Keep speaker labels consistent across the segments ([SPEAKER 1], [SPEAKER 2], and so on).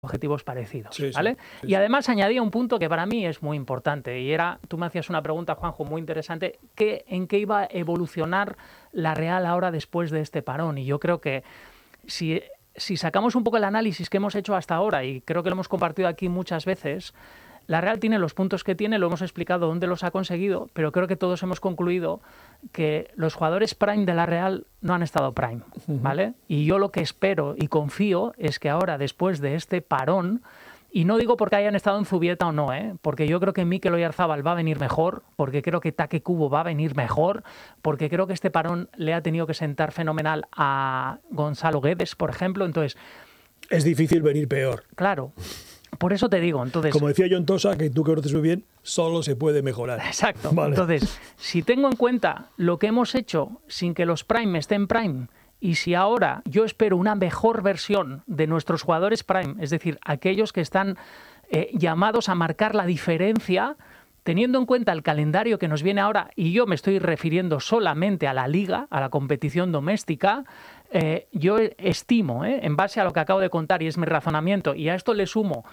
[SPEAKER 1] objetivos parecidos,
[SPEAKER 2] Sí,
[SPEAKER 1] ¿vale?
[SPEAKER 2] sí.
[SPEAKER 1] Y además añadía un punto que para mí es muy importante y era, tú me hacías una pregunta, Juanjo, muy interesante, ¿en qué iba a evolucionar la Real ahora después de este parón? Y yo creo que si sacamos un poco el análisis que hemos hecho hasta ahora, y creo que lo hemos compartido aquí muchas veces, la Real tiene los puntos que tiene, lo hemos explicado dónde los ha conseguido, pero creo que todos hemos concluido que los jugadores prime de la Real no han estado prime, ¿vale? Y yo lo que espero y confío es que ahora, después de este parón, y no digo porque hayan estado en Zubieta o no, porque yo creo que Mikel Oyarzabal va a venir mejor, porque creo que Take Kubo va a venir mejor, porque creo que este parón le ha tenido que sentar fenomenal a Gonzalo Guedes, por ejemplo. Entonces,
[SPEAKER 2] es difícil venir peor.
[SPEAKER 1] Claro. Por eso te digo, entonces...
[SPEAKER 2] Como decía John Tosa, que tú que conoces muy bien, solo se puede mejorar.
[SPEAKER 1] Exacto.
[SPEAKER 2] Vale.
[SPEAKER 1] Entonces, si tengo en cuenta lo que hemos hecho sin que los prime estén prime, y si ahora yo espero una mejor versión de nuestros jugadores prime, es decir, aquellos que están llamados a marcar la diferencia, teniendo en cuenta el calendario que nos viene ahora, y yo me estoy refiriendo solamente a la Liga, a la competición doméstica, yo estimo, en base a lo que acabo de contar, y es mi razonamiento, y a esto le sumo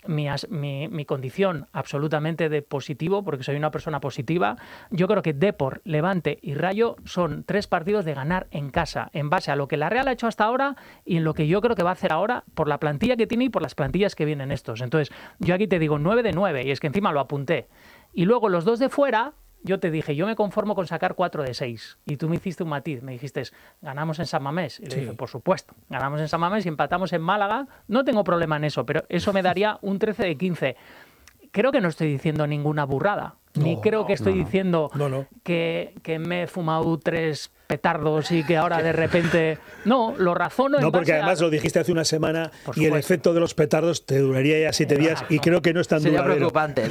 [SPEAKER 1] mi condición absolutamente de positivo, porque soy una persona positiva, yo creo que Depor, Levante y Rayo son 3 partidos de ganar en casa, en base a lo que la Real ha hecho hasta ahora y en lo que yo creo que va a hacer ahora por la plantilla que tiene y por las plantillas que vienen estos. Entonces, yo aquí te digo 9 de 9, y es que encima lo apunté. Y luego los 2 de fuera, yo te dije, yo me conformo con sacar 4 de 6. Y tú me hiciste un matiz, me dijiste, ganamos en San Mamés. Y le dije, por supuesto, ganamos en San Mamés y empatamos en Málaga. No tengo problema en eso, pero eso me daría un 13 de 15. Creo que no estoy diciendo ninguna burrada. Ni creo que estoy diciendo que me he fumado 3 petardos y que ahora de repente... No, lo razono en
[SPEAKER 2] No, porque
[SPEAKER 1] base
[SPEAKER 2] además lo dijiste hace una semana y el efecto de los petardos te duraría ya 7 días y creo que no es tan
[SPEAKER 3] Sería
[SPEAKER 2] duradero.
[SPEAKER 3] preocupante.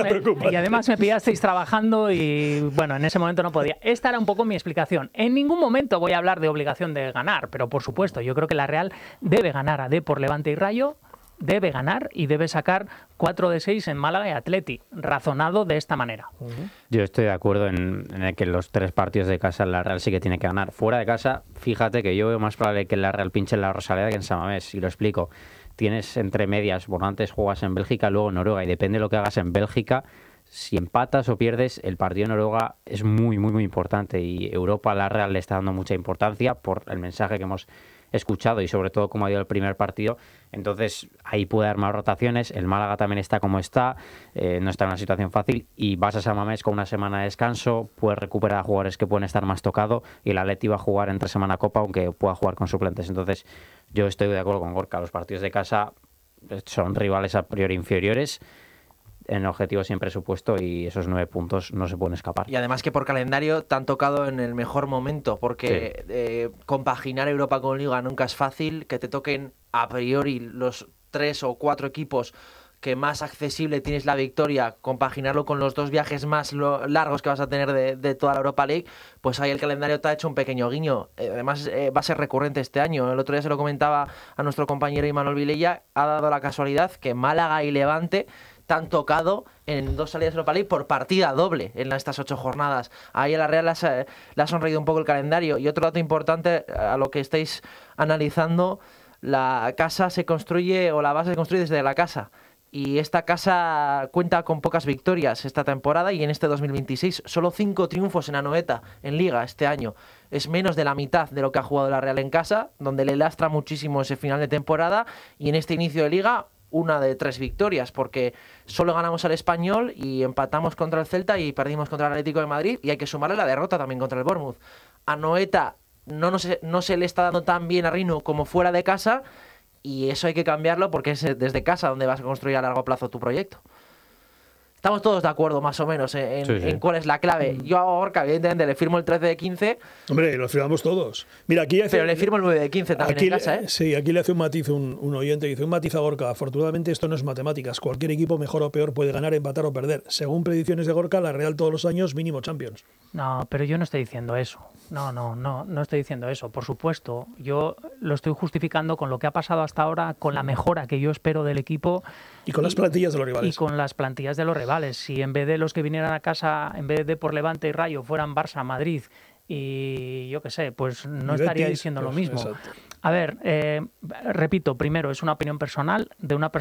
[SPEAKER 1] Y además me pillasteis trabajando y bueno, en ese momento no podía. Esta era un poco mi explicación. En ningún momento voy a hablar de obligación de ganar, pero por supuesto, yo creo que la Real debe ganar a Depor, Levante y Rayo, debe ganar y debe sacar 4 de 6 en Málaga y Atleti, razonado de esta manera.
[SPEAKER 4] Yo estoy de acuerdo en el que los 3 partidos de casa la Real sí que tiene que ganar. Fuera de casa, fíjate que yo veo más probable que la Real pinche en la Rosaleda que en San Mamés, y lo explico. Tienes entre medias, bueno, antes juegas en Bélgica, luego en Noruega, y depende de lo que hagas en Bélgica, si empatas o pierdes, el partido en Noruega es muy, muy, muy importante, y Europa a la Real le está dando mucha importancia por el mensaje que hemos escuchado y sobre todo cómo ha ido el primer partido. Entonces ahí puede haber más rotaciones. El Málaga también está como está, no está en una situación fácil, y vas a San Mamés con una semana de descanso, puedes recuperar a jugadores que pueden estar más tocados, y el Atleti va a jugar entre semana Copa aunque pueda jugar con suplentes. Entonces yo estoy de acuerdo con Gorka, los partidos de casa son rivales a priori inferiores en objetivo sin presupuesto, y esos 9 puntos no se pueden escapar.
[SPEAKER 3] Y además que por calendario te han tocado en el mejor momento, porque compaginar Europa con Liga nunca es fácil, que te toquen a priori los 3 o 4 equipos que más accesible tienes la victoria, compaginarlo con los 2 viajes más largos que vas a tener de toda la Europa League, pues ahí el calendario te ha hecho un pequeño guiño. Además va a ser recurrente este año. El otro día se lo comentaba a nuestro compañero Imanol Vilella, ha dado la casualidad que Málaga y Levante te han tocado en 2 salidas de Europa League por partida doble en estas 8 jornadas. Ahí a la Real le ha sonreído un poco el calendario. Y otro dato importante a lo que estáis analizando, la casa se construye, o la base se construye desde la casa. Y esta casa cuenta con pocas victorias esta temporada, y en este 2026 solo 5 triunfos en Anoeta, en Liga, este año. Es menos de la mitad de lo que ha jugado la Real en casa, donde le lastra muchísimo ese final de temporada, y en este inicio de Liga, 1 de 3 victorias, porque solo ganamos al Español y empatamos contra el Celta y perdimos contra el Atlético de Madrid, y hay que sumarle la derrota también contra el Bournemouth. Anoeta no se le está dando tan bien a Rino como fuera de casa, y eso hay que cambiarlo, porque es desde casa donde vas a construir a largo plazo tu proyecto. Estamos todos de acuerdo más o menos en cuál es la clave. Yo a Gorka, evidentemente, le firmo el 13 de 15.
[SPEAKER 2] Hombre, lo firmamos todos. Mira, aquí
[SPEAKER 3] pero le firmo el 9 de 15 también
[SPEAKER 2] aquí
[SPEAKER 3] en casa, ¿eh?
[SPEAKER 2] Sí, aquí le hace un matiz un oyente, dice un matiz a Gorka. Afortunadamente esto no es matemáticas. Cualquier equipo, mejor o peor, puede ganar, empatar o perder. Según predicciones de Gorka, la Real todos los años mínimo Champions.
[SPEAKER 1] No, pero yo no estoy diciendo eso. No estoy diciendo eso. Por supuesto, yo lo estoy justificando con lo que ha pasado hasta ahora, con la mejora que yo espero del equipo.
[SPEAKER 2] Y con las plantillas de los rivales.
[SPEAKER 1] Y con las plantillas de los rivales. Si en vez de los que vinieran a casa, en vez de por Levante y Rayo, fueran Barça, Madrid y yo qué sé, pues no estaría diciendo lo mismo.
[SPEAKER 2] Exacto.
[SPEAKER 1] A ver, repito, primero, es una opinión personal de una persona